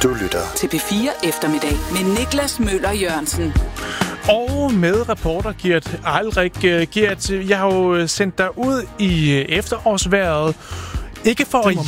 Du lytter til P4 Eftermiddag med Niklas Møller Jørgensen. Og med reporter Gert Eilrik. Gert, jeg har jo sendt dig ud i efterårsvejret. Ikke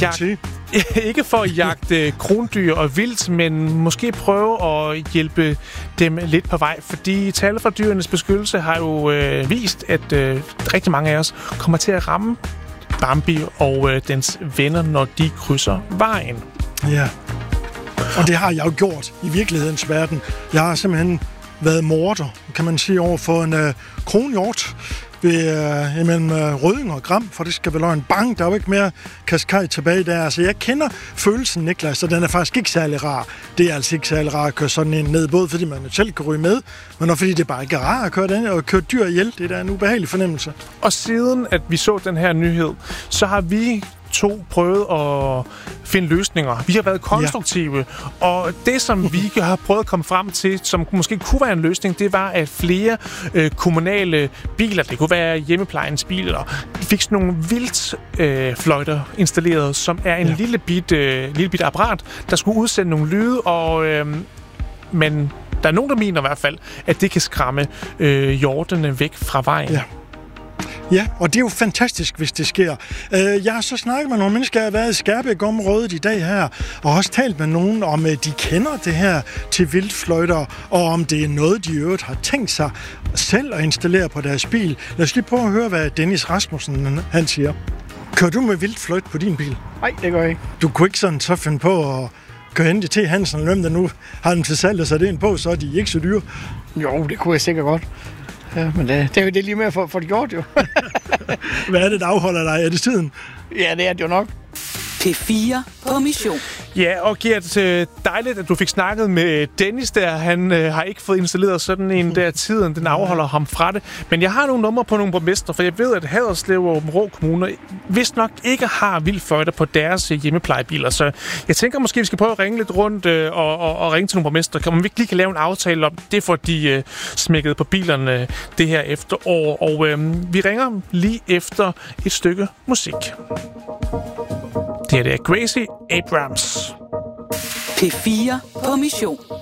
for at jagte krondyr og vildt, men måske prøve at hjælpe dem lidt på vej. Fordi tal fra Dyrenes Beskyttelse har jo vist, at rigtig mange af os kommer til at ramme Bambi og dens venner, når de krydser vejen. Ja, og det har jeg jo gjort i virkelighedens verden. Jeg har simpelthen været morder, kan man sige, over for en kronhjort imellem Rødding og Gram, for det skal vel en bang, der er jo ikke mere kaskaj tilbage der. Altså, jeg kender følelsen, Niklas, og den er faktisk ikke særlig rar. Det er altså ikke særlig rar at køre sådan en ned, både fordi man selv kan ryge med, men også fordi det bare ikke er rart at køre den og køre dyr ihjel. Det er da en ubehagelig fornemmelse. Og siden at vi så den her nyhed, så har vi to prøvet at finde løsninger. Vi har været konstruktive, ja. Og det, som vi har prøvet at komme frem til, som måske kunne være en løsning, det var, at flere kommunale biler, det kunne være hjemmeplejens biler, fik sådan nogle vildtfløjter installeret, som er en lille bit apparat, der skulle udsende nogle lyde, men der er nogen, der mener i hvert fald, at det kan skræmme hjortene væk fra vejen. Ja. Ja, og det er jo fantastisk, hvis det sker. Jeg har så snakket med nogle mennesker, der har været i Skærbæk-området i dag her, og også talt med nogen, om de kender det her til vildtfløjter, og om det er noget, de i øvrigt har tænkt sig selv at installere på deres bil. Lad os lige prøve at høre, hvad Dennis Rasmussen han siger. Kører du med vildtfløjt på din bil? Nej, det gør jeg ikke. Du kunne ikke sådan så finde på at køre hen til Hansen og hvem der nu har dem til salg og sat ind på, så er de ikke så dyre. Jo, det kunne jeg sikkert godt. Ja, men det er jo det lige med at få det gjort, jo. Hvad er det, der afholder dig? Er det tiden? Ja, det er det jo nok. P4 på mission. Ja, og Gert, dejligt, at du fik snakket med Dennis der. Han har ikke fået installeret sådan en der tiden. Den afholder ham fra det. Men jeg har nogle numre på nogle borgmestre, for jeg ved, at Haderslev og Aabenraa kommuner vist nok ikke har vildtfløjter på deres hjemmeplejebiler. Så jeg tænker måske, vi skal prøve at ringe lidt rundt og ringe til nogle borgmestre. Kan man ikke lige lave en aftale om det, for de smækkede på bilerne det her efterår. Og vi ringer lige efter et stykke musik. Det her det er Gracie Abrams. P4 på mission.